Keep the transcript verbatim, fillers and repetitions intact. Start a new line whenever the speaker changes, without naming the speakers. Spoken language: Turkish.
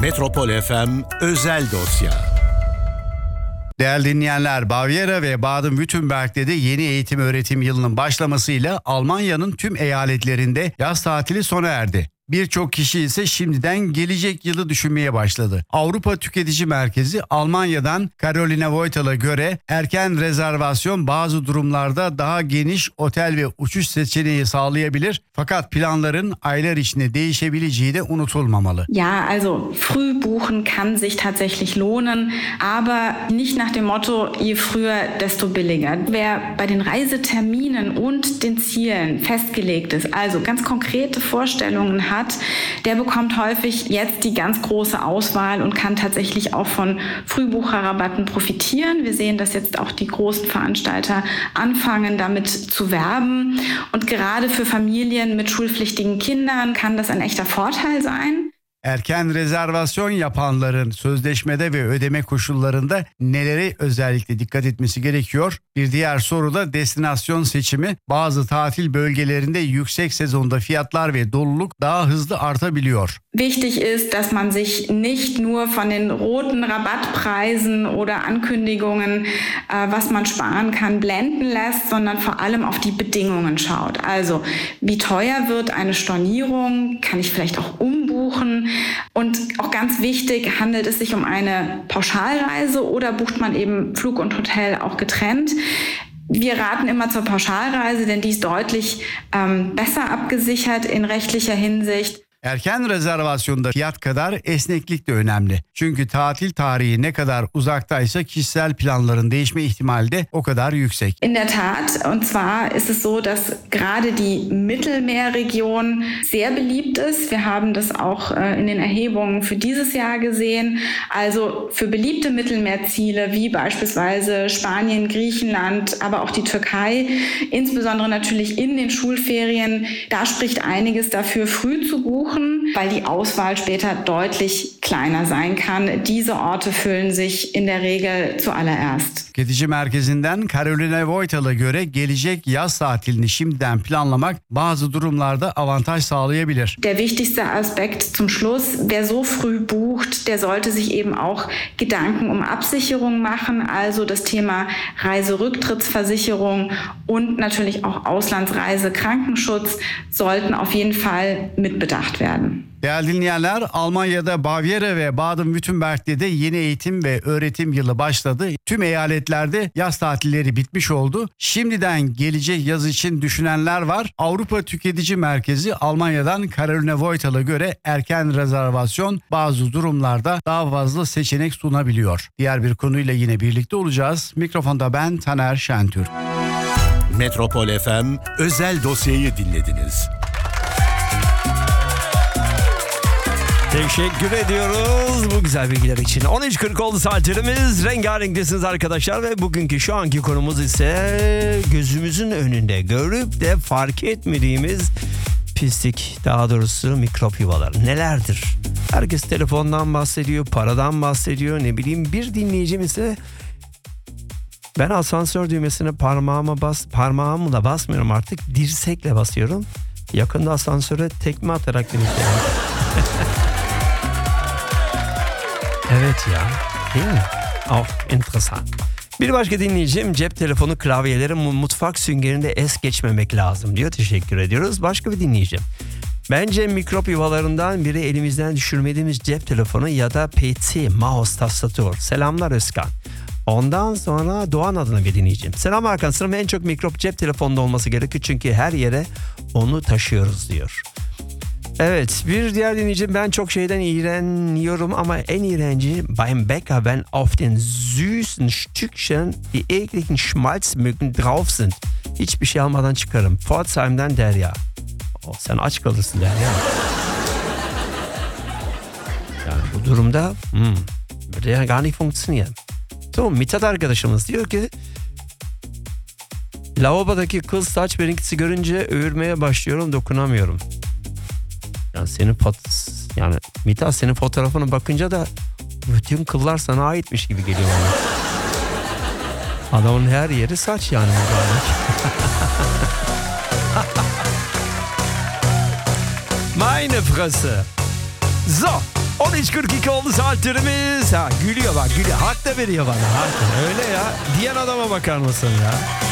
Metropol F M özel dosya.
Değerli dinleyenler, Bavyera ve Baden-Württemberg'de de yeni eğitim öğretim yılının başlamasıyla Almanya'nın tüm eyaletlerinde yaz tatili sona erdi. Birçok kişi ise şimdiden gelecek yılı düşünmeye başladı. Avrupa Tüketici Merkezi Almanya'dan Caroline Voital'a göre erken rezervasyon bazı durumlarda daha geniş otel ve uçuş seçeneği sağlayabilir. Fakat planların aylar içinde değişebileceği de unutulmamalı.
Ja, also früh buchen kann sich tatsächlich lohnen, aber nicht nach dem Motto, je früher, desto billiger. Wer bei den Reiseterminen und den Zielen festgelegt ist, also ganz konkrete Vorstellungen hat, hat, der bekommt häufig jetzt die ganz große Auswahl und kann tatsächlich auch von Frühbucherrabatten profitieren. Wir sehen, dass jetzt auch die großen Veranstalter anfangen, damit zu werben. Und gerade für Familien mit schulpflichtigen Kindern kann das ein echter Vorteil sein.
Erken rezervasyon yapanların sözleşmede ve ödeme koşullarında nelere özellikle dikkat etmesi gerekiyor? Bir diğer soru da destinasyon seçimi. Bazı tatil bölgelerinde yüksek sezonda fiyatlar ve doluluk daha hızlı artabiliyor.
Wichtig ist, dass man sich nicht nur von den roten Rabattpreisen oder Ankündigungen, was man sparen kann, blenden lässt, sondern vor allem auf die Bedingungen schaut. Also, wie teuer wird eine Stornierung? Kann ich vielleicht auch umbuchen? Und auch ganz wichtig, handelt es sich um eine Pauschalreise oder bucht man eben Flug und Hotel auch getrennt? Wir raten immer zur Pauschalreise, denn die ist deutlich ähm, besser abgesichert in rechtlicher Hinsicht.
Erken rezervasyonda fiyat kadar esneklik de önemli. Çünkü tatil tarihi ne kadar uzaktaysa kişisel planların değişme ihtimali de o kadar yüksek.
In der Tat, und zwar ist es so, dass gerade die Mittelmeerregion sehr beliebt ist. Wir haben das auch in den Erhebungen für dieses Jahr gesehen. Also für beliebte Mittelmeerziele wie beispielsweise Spanien, Griechenland, aber auch die Türkei, insbesondere natürlich in den Schulferien, da spricht einiges dafür, früh zu buchen, weil die Auswahl später deutlich kleiner sein kann. Diese Orte füllen sich in der Regel zuallererst.
Tüketici Merkezi'nden Caroline Voital'a göre gelecek yaz tatilini şimdiden planlamak bazı durumlarda avantaj sağlayabilir.
Der wichtigste Aspekt zum Schluss, wer so früh bucht, der sollte sich eben auch Gedanken um Absicherung machen, also das Thema Reiserücktrittsversicherung und natürlich auch Auslandsreise, Krankenschutz sollten auf jeden Fall mitbedacht werden.
Değerli dinleyenler, Almanya'da Bavyera ve Baden-Württemberg'de de yeni eğitim ve öğretim yılı başladı. Tüm eyaletlerde yaz tatilleri bitmiş oldu. Şimdiden gelecek yaz için düşünenler var. Avrupa Tüketici Merkezi Almanya'dan Caroline Voital'a göre erken rezervasyon bazı durumlarda daha fazla seçenek sunabiliyor. Diğer bir konuyla yine birlikte olacağız. Mikrofonda ben Taner Şentürk.
Metropol F M özel dosyayı dinlediniz.
Teşekkür ediyoruz bu güzel bilgiler için. on üç kırk oldu saatlerimiz. Rengarenktesiniz arkadaşlar ve bugünkü şu anki konumuz ise gözümüzün önünde görüp de fark etmediğimiz pislik, daha doğrusu mikrop yuvaları nelerdir? Herkes telefondan bahsediyor, paradan bahsediyor, ne bileyim. Bir dinleyicim ise ben asansör düğmesine parmağıma bas, parmağımla basmıyorum artık, dirsekle basıyorum. Yakında asansöre tekme atarak bineceğim. Evet ya, değil mi? Oh, enteresan. Bir başka dinleyicim, cep telefonu klavyeleri mutfak süngerinde es geçmemek lazım diyor. Teşekkür ediyoruz. Başka bir dinleyicim. Bence mikrop yuvalarından biri elimizden düşürmediğimiz cep telefonu ya da P C, mouse, tastatur. Selamlar Özkan. Ondan sonra Doğan adına bir dinleyicim. Selam Hakan, sınıf en çok mikrop cep telefonunda olması gerekiyor çünkü her yere onu taşıyoruz diyor. Evet, bir diğer dinleyicim, ben çok şeyden iğreniyorum ama en iğrenci beim Bäcker, wenn auf den süßen Stückchen die ekligen Schmalzmücken drauf sind. Hiçbir şey almadan çıkarım. Pforzheim'den Derya. Oh, sen aç kalırsın Derya. Yani bu durumda hmm, würde ja gar nicht funktionieren. So, Mithat arkadaşımız diyor ki lavabodaki kız saç benimkisi görünce övürmeye başlıyorum, dokunamıyorum. Yani senin fot- yani Mithat, senin fotoğrafına bakınca da bütün kıllar sana aitmiş gibi geliyor bana. Adamın her yeri saç yani mübarek. Meine Fresse. So, on üç kırk iki oldu saatlerimiz. Ha, gülüyor bak, gülüyor. Hak da veriyor bana. Hak da. Öyle ya. Diyen adama bakar mısın ya?